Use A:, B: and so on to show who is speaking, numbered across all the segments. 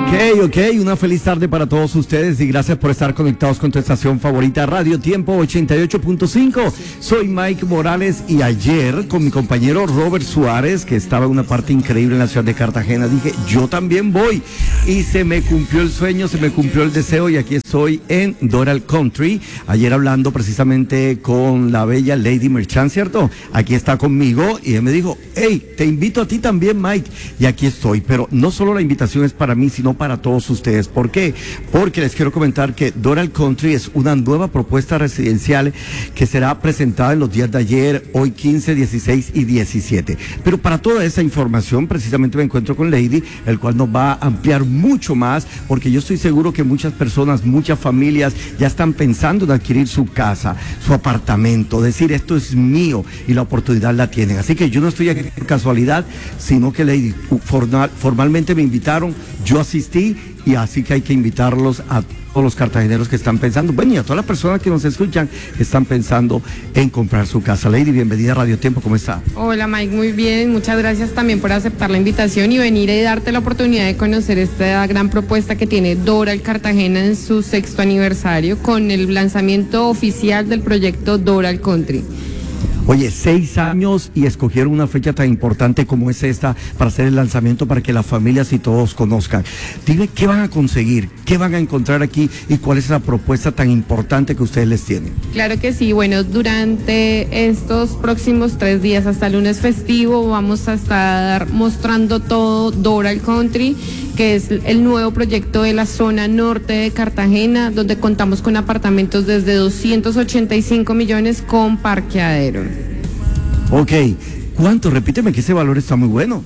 A: Ok, una feliz tarde para todos ustedes y gracias por estar conectados con tu estación favorita Radio Tiempo 88.5. Soy Mike Morales y ayer con mi compañero Robert Suárez, que estaba en una parte increíble en la ciudad de Cartagena, dije, yo también voy. Y se me cumplió el sueño, se me cumplió el deseo y aquí estoy en Doral Country. Ayer hablando precisamente con la bella Lady Merchant, ¿cierto? Aquí está conmigo y él me dijo, hey, te invito a ti también, Mike. Y aquí estoy, pero no solo la invitación es para mí, sino para todos ustedes. ¿Por qué? Porque les quiero comentar que Doral Country es una nueva propuesta residencial que será presentada en los días de ayer, hoy 15, 16 y 17. Pero para toda esa información, precisamente me encuentro con Lady, el cual nos va a ampliar mucho más, porque yo estoy seguro que muchas personas, muchas familias ya están pensando en adquirir su casa, su apartamento, decir esto es mío y la oportunidad la tienen. Así que yo no estoy aquí por casualidad, sino que Lady, formalmente me invitaron, yo asistí y así que hay que invitarlos a todos los cartageneros que están pensando, bueno, y a todas las personas que nos escuchan que están pensando en comprar su casa. Lady, bienvenida a Radio Tiempo, ¿cómo está?
B: Hola Mike, muy bien, muchas gracias también por aceptar la invitación y venir y darte la oportunidad de conocer esta gran propuesta que tiene Doral Cartagena en su 6º aniversario con el lanzamiento oficial del proyecto Doral Country.
A: Oye, 6 años y escogieron una fecha tan importante como es esta para hacer el lanzamiento, para que las familias y todos conozcan. Dime, ¿qué van a conseguir? ¿Qué van a encontrar aquí? ¿Y cuál es la propuesta tan importante que ustedes les tienen?
B: Claro que sí, bueno, durante estos próximos 3 días hasta el lunes festivo vamos a estar mostrando todo Doral Country, que es el nuevo proyecto de la zona norte de Cartagena, donde contamos con apartamentos desde 285 millones con parqueadero.
A: Ok, ¿cuánto? Repíteme que ese valor está muy bueno.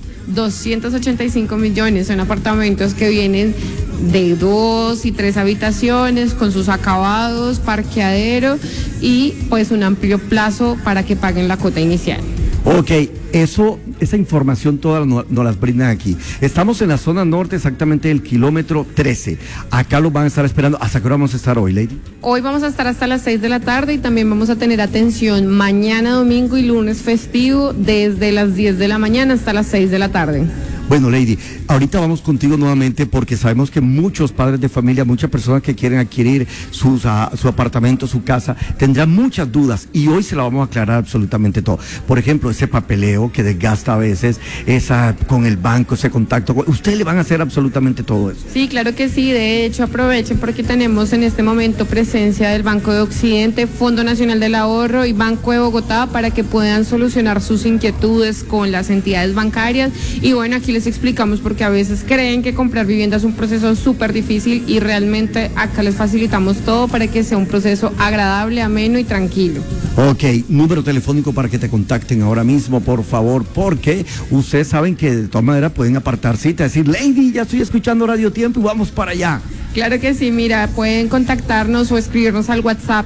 B: 285 millones, son apartamentos que vienen de 2 y 3 habitaciones, con sus acabados, parqueadero y pues un amplio plazo para que paguen la cuota inicial.
A: Ok, esa información toda nos las brindan aquí. Estamos en la zona norte, exactamente el kilómetro 13. Acá los van a estar esperando. ¿Hasta qué hora vamos a estar hoy, Lady?
B: Hoy vamos a estar hasta las 6 de la tarde y también vamos a tener atención mañana, domingo y lunes festivo desde las 10 de la mañana hasta las 6 de la tarde.
A: Bueno, Lady, ahorita vamos contigo nuevamente porque sabemos que muchos padres de familia, muchas personas que quieren adquirir su apartamento, su casa, tendrán muchas dudas y hoy se la vamos a aclarar absolutamente todo. Por ejemplo, ese papeleo que desgasta a veces, con el banco, ese contacto, ustedes le van a hacer absolutamente todo eso.
B: Sí, claro que sí, de hecho aprovechen porque tenemos en este momento presencia del Banco de Occidente, Fondo Nacional del Ahorro y Banco de Bogotá para que puedan solucionar sus inquietudes con las entidades bancarias y bueno, aquí les explicamos porque a veces creen que comprar vivienda es un proceso súper difícil y realmente acá les facilitamos todo para que sea un proceso agradable, ameno y tranquilo.
A: Ok, número telefónico para que te contacten ahora mismo, por favor, porque ustedes saben que de todas maneras pueden apartar cita, decir, Lady, ya estoy escuchando Radio Tiempo y vamos para allá.
B: Claro que sí, mira, pueden contactarnos o escribirnos al WhatsApp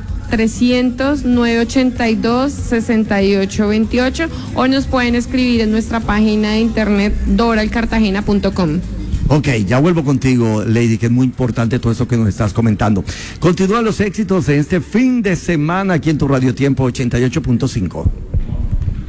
B: 300-982-6828 o nos pueden escribir en nuestra página de internet doralcartagena.com.
A: Ok, ya vuelvo contigo, Lady, que es muy importante todo eso que nos estás comentando. Continúan los éxitos en este fin de semana aquí en tu Radio Tiempo 88.5.